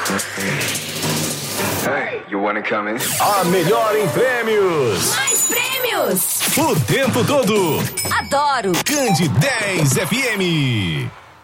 Hey, you wanna come in? A melhor em prêmios. Mais prêmios. O tempo todo. Adoro. Cande 10 FM.